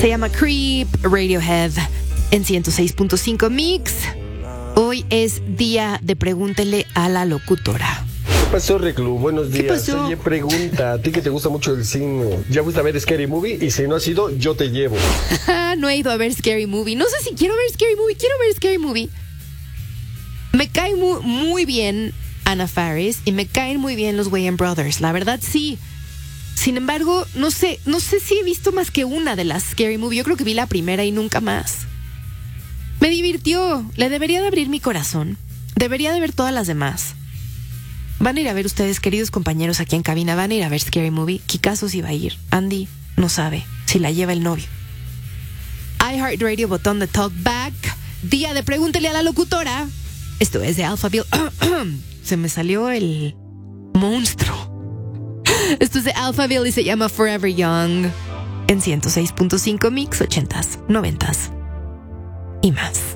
Se llama Creep, Radiohead en 106.5 Mix. Hoy es día de Pregúntele a la locutora. ¿Qué pasó, Reclu? Buenos días. ¿Qué pasó? Oye, pregunta, a ti que te gusta mucho el cine, ¿ya fuiste a ver Scary Movie? Y si no has ido, yo te llevo. No he ido a ver Scary Movie. No sé si quiero ver Scary Movie. Quiero ver Scary Movie. Me cae muy bien Anna Faris y me caen muy bien los Wayans Brothers. La verdad, sí. Sin embargo, no sé si he visto más que una de las Scary Movie. Yo creo que vi la primera y nunca más. Me divirtió. Le debería de abrir mi corazón. Debería de ver todas las demás. Van a ir a ver ustedes, queridos compañeros aquí en cabina. Van a ir a ver Scary Movie. Kikazo sí va a ir. Andy no sabe si la lleva el novio. iHeartRadio, botón de Talkback. Día de Pregúntele a la locutora. Esto es de Alphaville. Se me salió el monstruo. Esto es de Alphaville y se llama Forever Young. En 106.5 Mix, 80s, 90s y más.